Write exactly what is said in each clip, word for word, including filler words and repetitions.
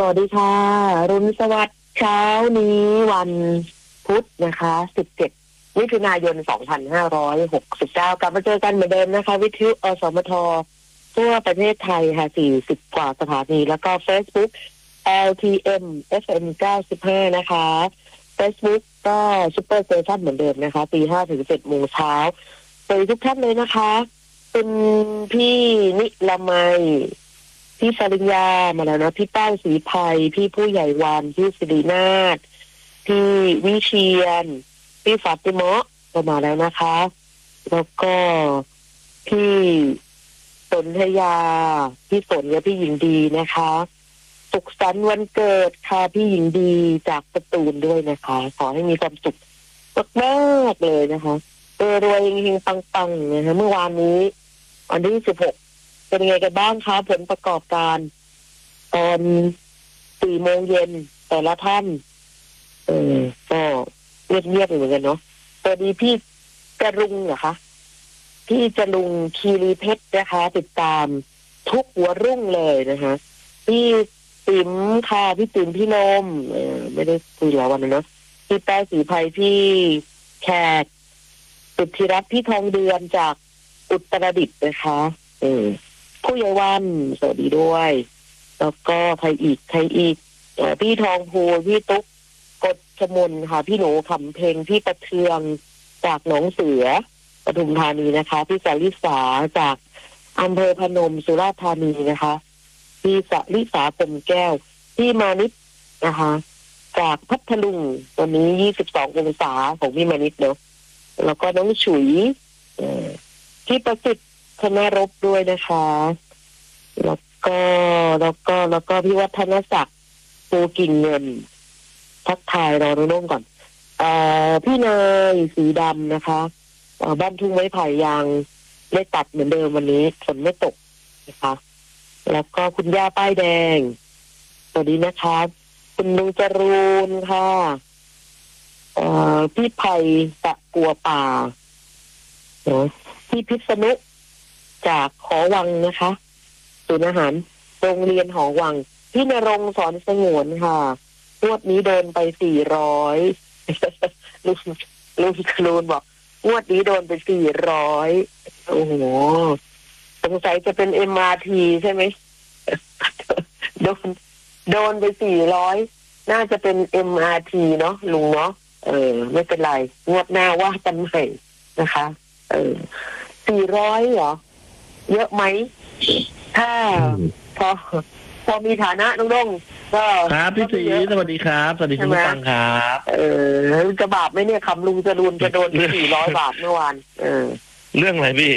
วัสดีค่ะรุ่นสวัสดิ์เช้านี้วันพุธนะคะสิบเจ็ดมิถุนายนสองพันห้าร้อยหกสิบเก้ากลับมาเจอกันเหมือนเดิมนะคะวิทยุอสมททั่วประเทศไทยค่ะสี่สิบกว่าสถานีแล้วก็ Facebook แอล ที เอ็ม เอฟ เอ็ม เก้าสิบห้านะคะ Facebook ก็ซุปเปอร์สเตชันเหมือนเดิมนะคะตีห้าถึงเจ็ดโมงเช้าสวัสดีทุกท่านเลยนะคะเป็นพี่นิลามัยพี่สริญญามาแล้วนะพี่เป้าศรีภัยพี่ผู้ใหญ่วานพี่สิรินาถพี่วิเชียนพี่ฟาติมะก็มาแล้วนะคะแล้วก็พี่สนธยาพี่สนและพี่หญิงดีนะคะสุขสันต์วันเกิดค่ะพี่หญิงดีจากสตูลด้วยนะคะขอให้มีความสุขมากๆเลยนะคะรวยๆเฮงๆปังๆนะคะเมื่อวานนี้วันที่สิบหกเป็นไงกันบ้างคะผลประกอบการตอนสี่โมงเย็นแต่ละท่านเออก็เงียบๆเหมือนกันเนาะสวัสดีพี่จรุงเหรอคะพี่จรุงคีรีเพชรนะคะติดตามทุกหัวรุ่งเลยนะคะพี่ติ๋มค่ะพี่ติ๋มพี่นมเออไม่ได้คุยหลายวันเนาะพี่แป้ศรีภัยพี่แขกสุทธิรัตน์พี่ทองเดือนจากอุตรดิตถ์นะคะเออผู้ใหญ่วันสวัสดีด้วยแล้วก็ใครอีกใครอีกพี่ทองภูพี่ตุ๊กกฎชมนค่ะพี่หนูขำเพลงพี่ประเทืองจากหนองเสือปทุมธานีนะคะพี่สาลิสาจากอำเภอพนมสุราษฎร์ธานีนะคะพี่สาลิสาปมแก้วพี่มานิดนะคะจากพัทลุงตอนนี้ยี่สิบสององศาของพี่มานิดเนาะแล้วก็น้องฉุยพี่ประสิทธิ์ธนรบด้วยนะคะแล้วก็แล้วก็แล้วก็พี่วัฒนศักดิ์ปูกิ่งเงินทักทายรอรุ่งก่อนอ่าพี่นายสีดำนะคะบ้านทุ่งไม้ไผ่ยางไม่ตัดเหมือนเดิมวันนี้ฝนไม่ตกนะคะแล้วก็คุณย่าป้ายแดงสวัสดีนะคะคุณลุงจรูนค่ะอ่าพี่ไผ่ตะกัวป่าเนาะพี่พิษณุจากหอวังนะคะศูนย์อาหารโรงเรียนหอวังพี่นรงค์สอนสงวนค่ะงวดนี้โดนไปสี่ร้อยลุงลุงครูนบอกงวดนี้โดนไปสี่ร้อยโอ้โหสงสัยจะเป็น เอ็ม อาร์ ที ใช่ไหมโดนโดนไปสี่ร้อยน่าจะเป็น เอ็ม อาร์ ที เนาะลุงเนาะเออไม่เป็นไรงวดหน้าว่ากันใหม่นะคะเออสี่ร้อยเหรอเยอะไหมถ้าพอพอมีฐานะน้องดงก็ครับพี่ศรีสวัสดีครับสวัสดีคุณผู้ฟังครับเออจะบาปไหมเนี่ยคำลุงจะรุนจะโดนสี่ร้อยบาทเมื่อวานเออเรื่องอะไรพี่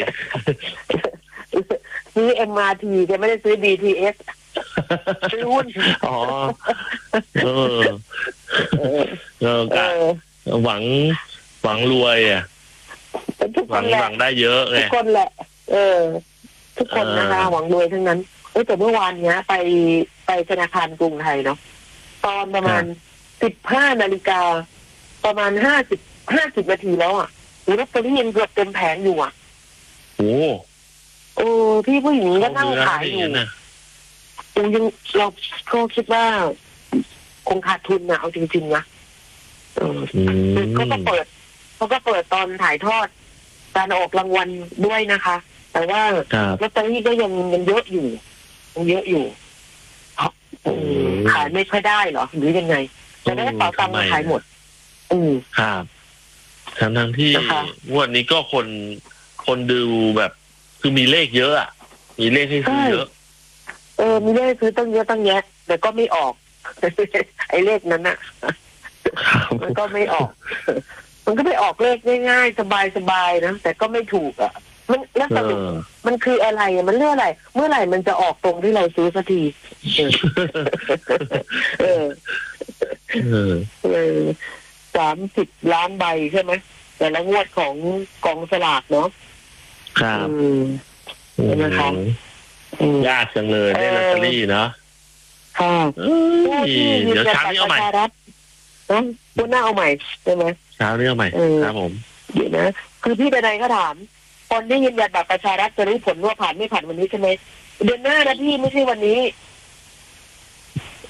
ซื้อ เอ็ม อาร์ ที แกไม่ได้ซื้อ บี ที เอส ซื้อหุ้นอ๋อเออเออหวังหวังรวยอ่ะหวังหวังได้เยอะไงทุกคนแหละเออทุกคนนะคะหวังรวยทั้งนั้นเออแต่เมื่อวานเนี้ยไปไปธนาคารกรุงไทยเนาะตอนประมาณสิบห้านาฬิกาประมาณห้าสิบห้าสิบนาทีแล้วอ่ะลอตเตอรี่ยังเกือบเต็มแผงอยู่อ่ะโอ้โอ้พี่ผู้หญิงก็นั่งขายอยู่โอ้ยังเราก็คิดว่าคงขาดทุนนะเอาจริงๆนะเออเขาก็เปิดเขาก็เปิดตอนถ่ายทอดการออกรางวัลด้วยนะคะแต่ว่าลอตเตอรี่ก็ยังยังเยอะอยู่ยังเยอะอยู่ขายไม่ค่อยได้เหรอหรือยังไงจะได้เป๋าตังค์ขายหมดอืมครับทั้งทั้งที่งวดนี้ก็คนคนดูแบบคือมีเลขเยอะอ่ะมีเลขให้ซื้อเยอะเออมีเลขซื้อตั้งเยอะตั้งแยะแต่ก็ไม่ออกไอ้เลขนั้นน่ะมันก็ไม่ออกมันก็ไปออกเลขง่ายๆสบายๆนะแต่ก็ไม่ถูกอ่ะมันแล้วสรุปมันคืออะไรอ่ะมันเรื่องอะไรเมื่อไหร่มันจะออกตรงที่เราซื้อสักทีเออเออสามสิบล้านใบใช่ไหมแต่ละงวดของกองสลากเนาะครับนะคะยากจังเลยได้ลอตเตอรี่เนาะค่ะเดี๋ยวเช้านี้เอาใหม่นะวันหน้าเอาใหม่ใช่ไหมเช้านี้เอาใหม่ครับผมเดี๋ยวนะคือพี่ใดๆก็ถามคนที่ยืนยันบัตรประชารัฐจะรู้ผลว่าผ่านไม่ผ่านวันนี้ใช่ไหมเดือนหน้านะพี่ไม่ใช่วันนี้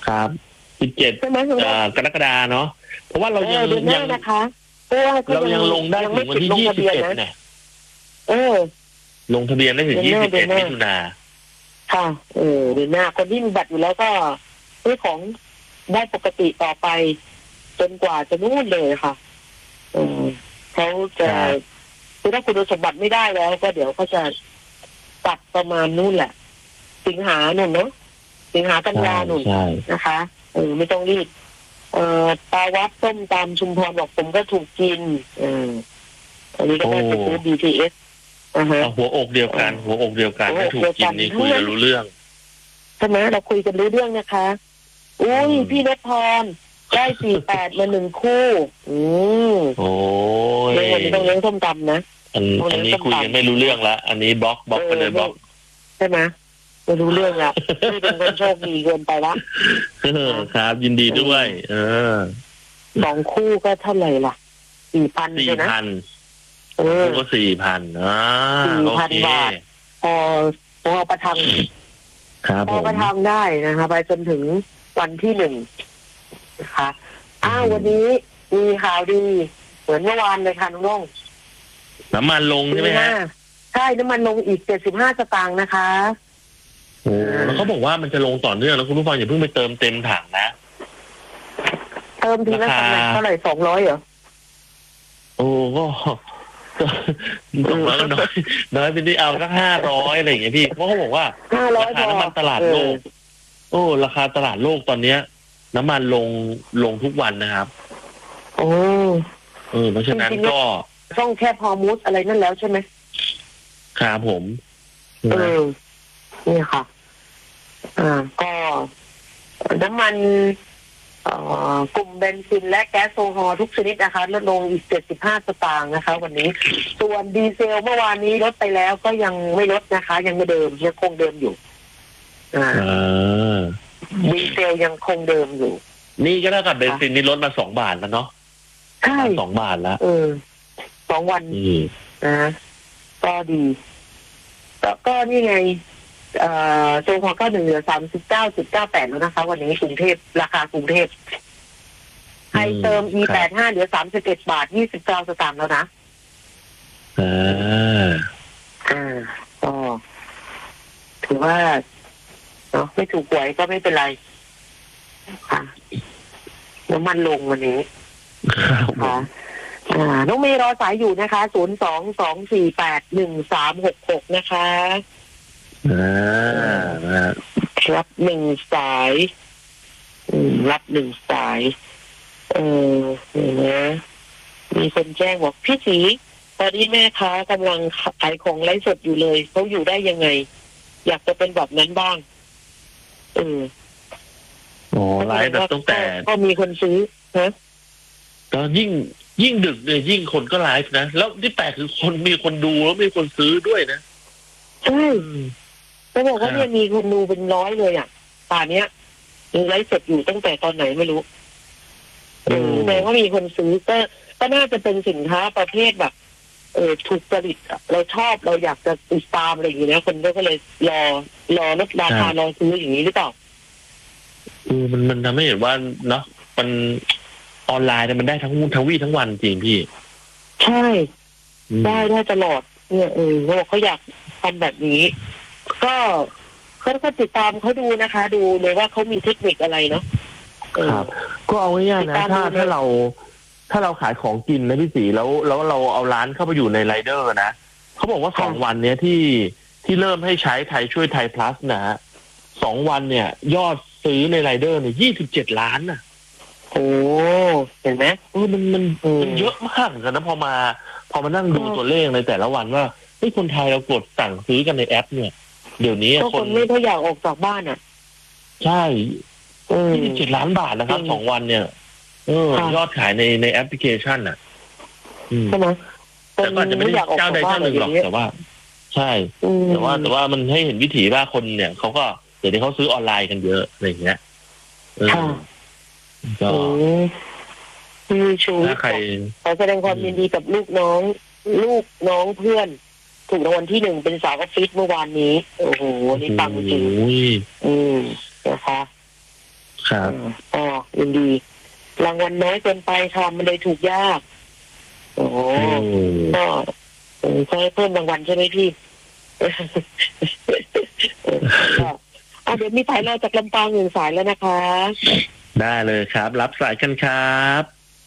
ครับสิบเจ็ดกรกฎาเนาะเพราะว่าเรายังยังนะคะเรายังลงได้ถึงวันที่ยี่สิบเอ็ดเนี่ยเออลงทะเบียนได้ถึงยี่สิบเอ็ดมิถุนาค่ะเออเดือนหน้าคนที่มีบัตรอยู่แล้วก็ซื้อของได้ปกติต่อไปจนกว่าจะนู่นเลยค่ะเออเขาจะคือถ้าคุณสมบัติไม่ได้แล้วก็เดี๋ยวเขาจะตัดประมาณนู่นแหละสิงหาหนุ่นเนาะสิงหากันยาหนุ่นนะคะเออไม่ต้องรีบเอ่อตาวัดต้มตามชุมพรบอกผมก็ถูกกินเอออันนี้ก็ได้ไปซื้อ บี ที เอส อ่าฮะหัวอกเดียวกันหัวอกเดียวกันไม่ถูกกินนี่คุยกันรู้เรื่องใช่ไหมเราคุยกันรู้เรื่องนะคะอุ้ยพี่นพพรได้สี่แปดมาหนึ่งคู่อืมโอ้ยเรื่องนี้ต้องเลี้ยงส้มตำนะอันอันนี้คุยกันไม่รู้เรื่องละอันนี้บล็อกบล็อกไปเลยบล็อกใช่ไหมไม่รู้เรื่องละนี่เป็นคนโชคดีเกินไปละครับยินดีด้วย เออสองคู่ก็เท่าไหร่ล่ะสี่พันสี่พันเออก็สี่พันอ่าสี่พันบาทพอพอประทังครับพอประทังได้นะคะไปจนถึงวันที่หนึ่งนะคะอ้าววันนี้มีข่าวดีเหมือนเมื่อวานเลยค่ะน้องน้ำมันลงใช่ไหมฮะใช่น้ำมันลงอีกเจ็ดสิบห้าสตางค์นะคะโอ้แล้วเขาบอกว่ามันจะลงต่อเนื่องแล้วคุณผู้ฟังอย่าเพิ่งไปเติมเต็มถังนะเติมทีละเท่าไหร่สองร้อยเหรอโอ้ก็ตกแล้วก็น้อยน้อยไปที่เอาสักห้าร้อยอะไรอย่างเงี้ยพี่เพราะเขาบอกว่าราคาน้ำมันตลาดโลกโอ้ราคาตลาดโลกตอนเนี้ยน้ำมันลงลงทุกวันนะครับโอ้เออเพราะฉะนั้นก็ต้องแค่พอมูสอะไรนั่นแล้วใช่ไหมครับผมเออนี่ค่ะอ่าก็น้ำมันกลุ่มเบนซินและแก๊สโซฮอล์ทุกชนิดนะคะลดลงอีกเจ็ดสิบห้าสตางค์นะคะวันนี้ส่วนดีเซลเมื่อวานนี้ลดไปแล้วก็ยังไม่ลดนะคะยังเหมือนเดิมยังคงเดิมอยู่อ่าดีเซลยังคงเดิมอยู่นี่ก็เท่ากับเบนซินนี่ลดมาสองบาทแล้วเนาะใช่สองบาทแล้วเออสองวันนะก็ดีก็ก็นี่ไงเอ่อโซฮอล์เก้าหนึ่งเหลือสามสิบเก้าจุดเก้าแปดแล้วนะคะวันนี้กรุงเทพราคากรุงเทพไทยเติม อี แปดห้า เหลือสามสิบเอ็ดบาทยี่สิบเก้าสตางค์แล้วนะอ่าอ่าก็ถือว่าเนาะไม่ถูกหวยก็ไม่เป็นไรค่ะน้ำมันลงวันนี้ค่ะอ่าน้องเมย์รอสายอยู่นะคะศูนย์สองสองสี่แปดหนึ่งสามหกหกนะคะอ่ารับหนึ่งสายรับหนึ่งสายเออเนี่ยนะมีคนแจ้งบอกพี่สีตอนนี้แม่ค้ากำลังขายของไลฟ์สดอยู่เลยเขาอยู่ได้ยังไงอยากจะเป็นแบบนั้นบ้างเออโอ้ไลฟ์แบบตั้งแต่ก็มีคนซื้อนะก็ยิ่งยิ่งดึกเนี่ยยิ่งคนก็ไลฟ์นะแล้วที่แปลกคือคนมีคนดูแล้วมีคนซื้อด้วยนะใช่เขาบอกว่าเนี่ยมีคนดูเป็นร้อยเลยอ่ะป่านเนี้ยไลฟ์สดอยู่ตั้งแต่ตอนไหนไม่รู้เออแสดงว่ามีคนซื้อก็ก็น่าจะเป็นสินค้าประเภทแบบเออถูกจริตเราชอบเราอยากจะติดตามอะไรอย่างเงี้ยคนก็เลยรอรอลดราคารอซื้ออย่างนี้หรือเปล่าเออมันมันทำให้เห็นว่าเนาะมันออนไลน์เนี่ยมันได้ทั้งทั้งวี่ทั้งวันจริงพี่ใช่ได้ได้ตลอดเนี่ยเออเขาบอกเขาอยากทำแบบนี้ก็เขาก็ติดตามเขาดูนะคะดูเลยว่าเขามีเทคนิคอะไรเนาะครับก็เอาง่ายๆนะถ้าถ้าเราถ้าเราขายของกินนะพี่สีแล้วแล้วเราเอาร้านเข้าไปอยู่ในไรเดอร์นะเขาบอกว่าสองวันเนี้ยที่ที่เริ่มให้ใช้ไทยช่วยไทยพลัสนะฮะสองวันเนี่ยยอดซื้อในไรเดอร์เนี่ยยี่สิบเจ็ดล้านน่ะโอ้เห็นไหมเออมันมันมันเยอะมากกันนะพอมาพอมานั่งดูตัวเลขในแต่ละวันว่าเฮ้ยคนไทยเรากดสั่งซื้อกันในแอปเนี่ยเดี๋ยวนี้คนไม่ค่อยอยากออกจากบ้านอ่ะใช่ยี่สิบเจ็ดล้านบาทนะครับสองวันเนี่ยเออยอดขายในในแอปพลิเคชันอ่ะใช่ไหมแต่ก็จะไม่ได้เจ้าใดเจ้าหนึ่งหรอกแต่ว่าใช่แต่ว่าแต่ว่ามันให้เห็นวิถีว่าคนเนี่ยเขาก็เดี๋ยวนี้เขาซื้อออนไลน์กันเยอะอะไรอย่างเงี้ยเออก็มีชูถ้าใครขอแสดงความยินดีกับลูกน้องลูกน้องเพื่อนถูกรางวัลที่หนึ่งเป็นสาวออฟฟิศเมื่อวานนี้โอ้โหนี่ปังจริงอืมนะคะครับอ๋อยินดีรางวัลน้อยเกินไปค่ะมันเลยถูกยากโอ้ก็ใช้เพิ่มรางวัลใช่ไหมพี่อ่ะเดี๋ยวมีสายรอจากลำปางหนึ่งสายแล้วนะคะได้เลยครับรับสายกันครับ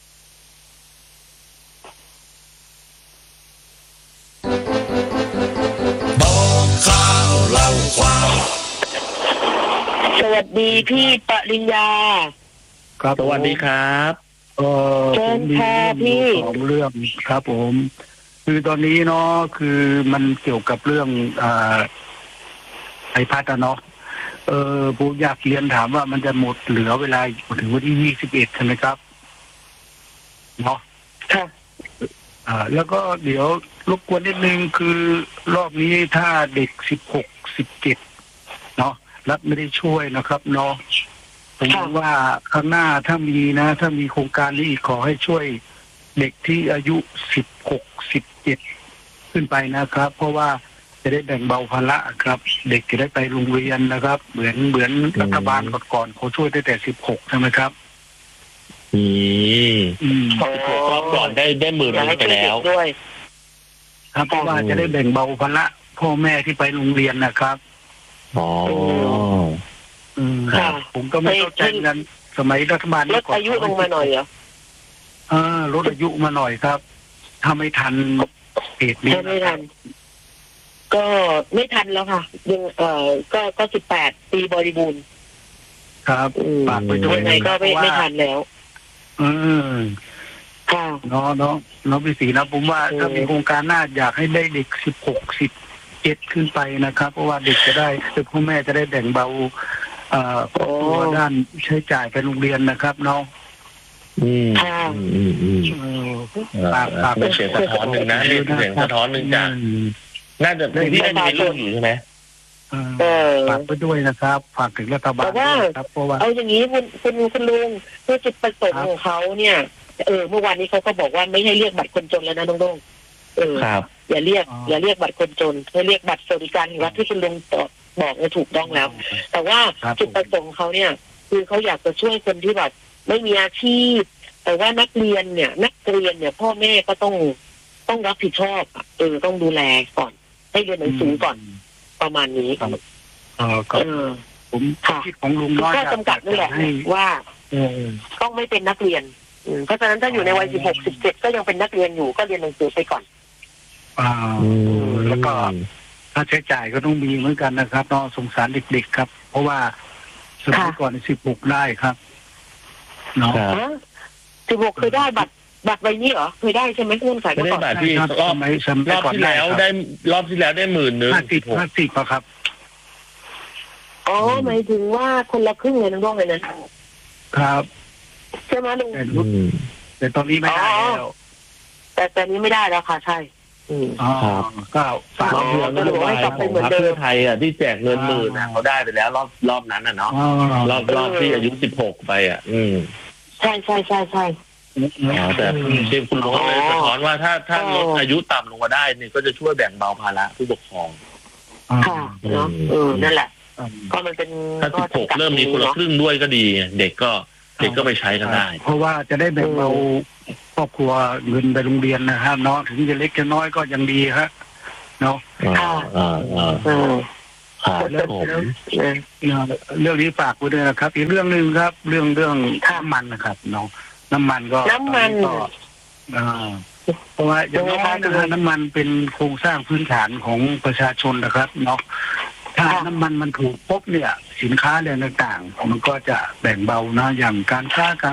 บอกข่าวเล่าความสวัสดีพี่ปริญญาครับสวัสดีครับเออผมมีเรื่องสองเรื่องครับผมคือตอนนี้เนาะคือมันเกี่ยวกับเรื่องอ่าไอพัดเนาะเออผมอยากเรียนถามว่ามันจะหมดเหลือเวลาถึงวันที่ยี่สิบเอ็ดใช่ไหมครับเนาะค่ะอ่าแล้วก็เดี๋ยวรบกวนนิดนึงคือรอบนี้ถ้าเด็กสิบหกสิบเจ็ดเนาะรัฐไม่ได้ช่วยนะครับเนาะผมว่าข้างหน้าถ้ามีนะถ้ามีโครงการนี้อีกขอให้ช่วยเด็กที่อายุสิบหกสิบเจ็ดขึ้นไปนะครับ เพราะว่าจะได้แบ่งเบาภาระครับ เด็กจะได้ไปโรงเรียนนะครับ เหมือนเหมือนรัฐบาลก่อนๆเขาช่วยได้แต่สิบหกใช่ไหมครับอืมอืมรอบก่อนได้ได้หมื่นนึงไปแล้วด้วยครับเพราะว่าจะได้แบ่งเบาภาระพ่อแม่ที่ไปโรงเรียนนะครับอ๋ออืมผมก็ไม่เข้าใจกันสมัยรัฐบาลลดอายุลงมาหน่อยเหรออ่าลดอายุมาหน่อยครับถ้าไม่ทันเหตุนี้ไม่ทันก็ไม่ทันแล้วค่ะยังเอ่อก็ก็สิบแปดปีบริบูรณ์ครับฝากไปด้วยไงก็ไม่ไม่ทันแล้วอืมค่ะเนาะเนาะเนาะพี่ศรีนะผมว่าถ้ามีโครงการน่าอยากให้ได้เด็กสิบหกสิบเจ็ดขึ้นไปนะครับเพราะว่าเด็กจะได้คือพ่อแม่จะได้แบ่งเบาเอ่อตัวด้านใช้จ่ายไปโรงเรียนนะครับเนาะอืมอืมอืมปากปากเป็นเสียงสะท้อนหนึ่งนะเป็นเสียงสะท้อนหนึ่งจากน่าจะเป็นที่ได้มีลูกอยู่ใช่ไหมฝากไปด้วยนะครับฝากถึงรัฐบาลครับเพราะว่าเอาอย่างนี้คุณคุณคุณลุงเพื่อจุดประสงค์ของเขาเนี่ยเออเมื่อวานนี้เขาก็บอกว่าไม่ให้เรียกบัตรคนจนแล้วนะน้องๆเอออย่าเรียกอย่าเรียกบัตรคนจนให้เรียกบัตรสวัสดิการแห่งรัฐที่คุณลุงบอกเนี่ยถูกต้องแล้วแต่ว่าจุดประสงค์เขาเนี่ยคือเขาอยากจะช่วยคนที่แบบไม่มีอาชีพแต่ว่านักเรียนเนี่ยนักเรียนเนี่ยพ่อแม่ก็ต้องต้องรับผิดชอบเออต้องดูแลก่อนให้เรียนหนังสือก่อนประมาณนี้เออก็ผมคิดของลุงน้อยก็จำกัดนั่นแหละว่าต้องไม่เป็นนักเรียนเพราะฉะนั้นถ้าอยู่ในวัยสิบหกสิบเจ็ดก็ยังเป็นนักเรียนอยู่ก็เรียนหนังสือไปก่อนอ่าแล้วก็ค่าใช้จ่ายก็ต้องมีเหมือนกันนะครับเนาะสงสารเด็กๆครับเพราะว่าสมัยก่อนสิบหกได้ครับเนาะสิบหกเคยได้บัตรบัตรใบนี้เหรอเคยได้ใช่ไหมคุณสายไม่ได้บัตรที่รอบรอบที่แล้วได้รอบที่แล้วได้หมื่นหนึ่งห้าสิบห้าสิบครับอ๋อหมายถึงว่าคนละครึ่งเลยน้องๆเลยนะครับใช่ไหมลุงแต่ตอนนี้ไม่ได้แล้วแต่ตอนนี้ไม่ได้แล้วค่ะใช่อ๋อก็ฝากเรื่องนโยบายของพรรคเพื่อไทยอ่ะที่แจกเงินหมื่นเขาได้ไปแล้วรอบรอบนั้นอ่ะเนาะรอบรอบที่อายุสิบหกไปอ่ะอืมใช่ใช่ใช่ใช่อ๋อแต่เช่นคุณลุงก็เลยสะท้อนว่าถ้าถ้าลดอายุต่ำลงมาได้เนี่ยก็จะช่วยแบ่งเบาภาระผู้ปกครองค่ะเนาะเออนั่นแหละก็มันเป็นถ้าสิบหกเริ่มมีคนละครึ่งด้วยก็ดีเด็กก็เด็กก็ไปใช้กันได้เพราะว่าจะได้แบ่งเบาครอบครัวเงินไปโรงเรียนนะฮะเนาะถึงจะเล็กจะน้อยก็ยังดีฮะเนาะค่ะอ่าอ่าอ่าเรื่องเรื่องนี้ฝากไว้ด้วยนะครับอีกเรื่องหนึ่งครับเรื่องเรื่องน้ำมันนะครับเนาะน้ำมันก็น้ำมันก็อ่าเพราะว่าอย่างน้อยนะฮะน้ำมันเป็นโครงสร้างพื้นฐานของประชาชนนะครับเนาะถ้าน้ำมันมันถูกปุ๊บเนี่ยสินค้าเรื่องต่างๆมันก็จะแบ่งเบานะอย่างการค้าการ